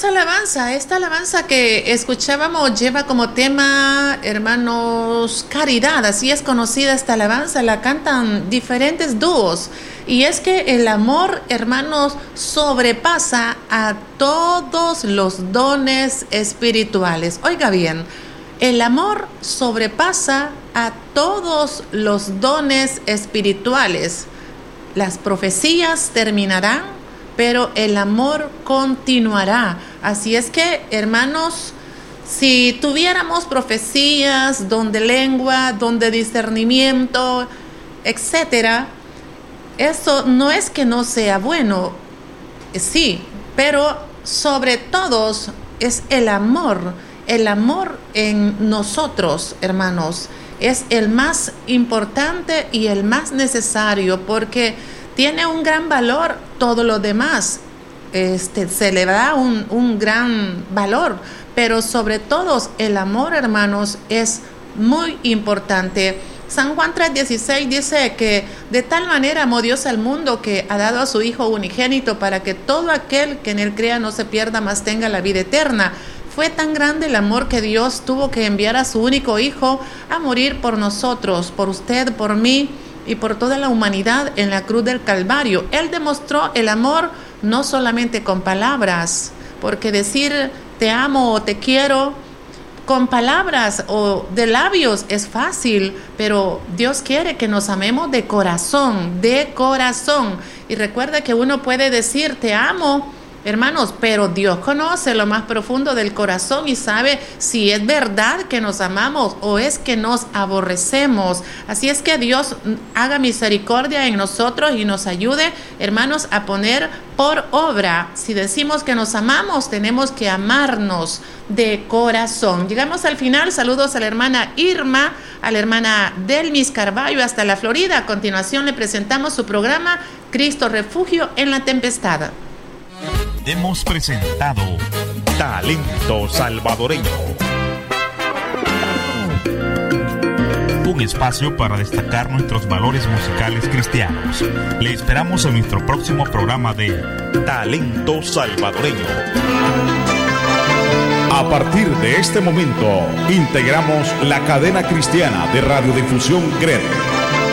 hermosa alabanza. Esta alabanza que escuchábamos lleva como tema, hermanos, caridad. Así es conocida esta alabanza. La cantan diferentes dúos. Y es que el amor, hermanos, sobrepasa a todos los dones espirituales. Oiga bien, el amor sobrepasa a todos los dones espirituales. Las profecías terminarán, pero el amor continuará. Así es que, hermanos, si tuviéramos profecías, don de lengua, don de discernimiento, etcétera, eso no es que no sea bueno, sí, pero sobre todos es el amor en nosotros, hermanos, es el más importante y el más necesario, porque tiene un gran valor todo lo demás, se le da un gran valor, pero sobre todo el amor, hermanos, es muy importante. San Juan 3:16 dice que de tal manera amó Dios al mundo que ha dado a su Hijo unigénito para que todo aquel que en él crea no se pierda, mas tenga la vida eterna. Fue tan grande el amor que Dios tuvo que enviar a su único Hijo a morir por nosotros, por usted, por mí y por toda la humanidad en la cruz del Calvario. Él demostró el amor no solamente con palabras, porque decir te amo o te quiero con palabras o de labios es fácil, pero Dios quiere que nos amemos de corazón, Y recuerda que uno puede decir te amo, hermanos, pero Dios conoce lo más profundo del corazón y sabe si es verdad que nos amamos o es que nos aborrecemos. Así es que Dios haga misericordia en nosotros y nos ayude, hermanos, a poner por obra. Si decimos que nos amamos, tenemos que amarnos de corazón. Llegamos al final. Saludos a la hermana Irma, a la hermana Delmis Carballo hasta la Florida. A continuación le presentamos su programa Cristo Refugio en la Tempestad. Hemos presentado Talento Salvadoreño, un espacio para destacar nuestros valores musicales cristianos. Le esperamos en nuestro próximo programa de Talento Salvadoreño. A partir de este momento, integramos la cadena cristiana de radiodifusión GRED.